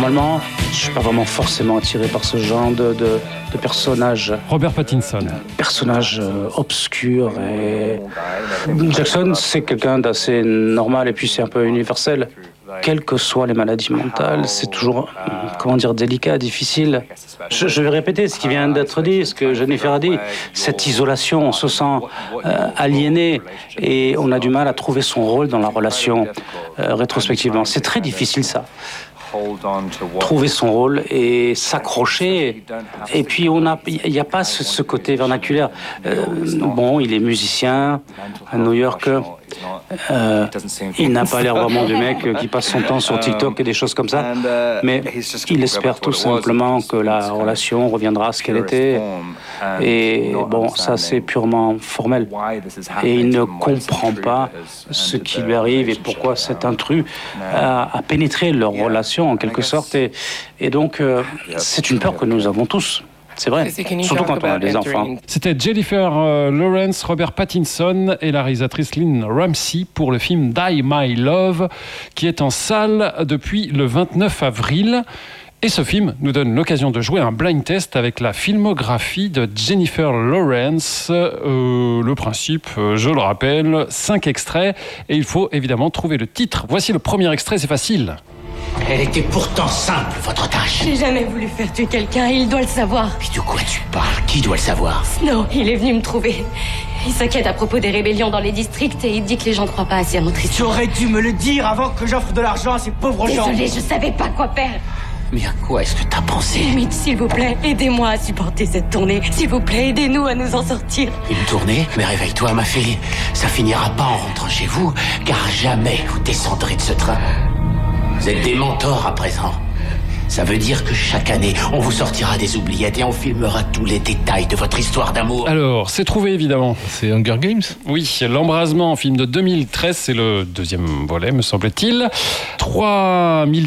Normalement, je suis pas vraiment forcément attiré par ce genre de personnage. Robert Pattinson. Personnage obscur. Et Jackson, c'est quelqu'un d'assez normal et puis c'est un peu universel. Quelles que soient les maladies mentales, c'est toujours, délicat, difficile. Je vais répéter ce qui vient d'être dit, ce que Jennifer a dit. Cette isolation, on se sent aliéné et on a du mal à trouver son rôle dans la relation rétrospectivement. C'est très difficile, ça. Trouver son rôle et s'accrocher. Et puis, il n'y a pas ce côté vernaculaire. Il est musicien à New York. Il n'a pas l'air vraiment du mec qui passe son temps sur TikTok et des choses comme ça. Mais il espère tout simplement que la relation reviendra à ce qu'elle était. Et ça c'est purement formel. Et il ne comprend pas ce qui lui arrive et pourquoi cet intrus a pénétré leur relation en quelque sorte. Et donc, c'est une peur que nous avons tous. C'est vrai, surtout quand on a des enfants. C'était Jennifer Lawrence, Robert Pattinson et la réalisatrice Lynn Ramsey pour le film Die My Love, qui est en salle depuis le 29 avril. Et ce film nous donne l'occasion de jouer un blind test avec la filmographie de Jennifer Lawrence. Le principe, je le rappelle, 5 extraits et il faut évidemment trouver le titre. Voici le premier extrait, c'est facile. Elle était pourtant simple, votre tâche. J'ai jamais voulu faire tuer quelqu'un, il doit le savoir. Mais de quoi tu parles? Qui doit le savoir? Snow, il est venu me trouver. Il s'inquiète à propos des rébellions dans les districts et il dit que les gens ne croient pas assez à notre histoire. Tu aurais dû me le dire avant que j'offre de l'argent à ces pauvres gens. Désolée, je savais pas quoi faire. Mais à quoi est-ce que t'as pensé? Limite, s'il vous plaît, aidez-moi à supporter cette tournée. S'il vous plaît, aidez-nous à nous en sortir. Une tournée? Mais réveille-toi, ma fille. Ça finira pas en rentrant chez vous, car jamais vous descendrez de ce train. Vous êtes des mentors à présent. Ça veut dire que chaque année, on vous sortira des oubliettes et on filmera tous les détails de votre histoire d'amour. Alors, c'est trouvé évidemment. C'est Hunger Games ? Oui, L'Embrasement, film de 2013, c'est le deuxième volet, me semble-t-il. 3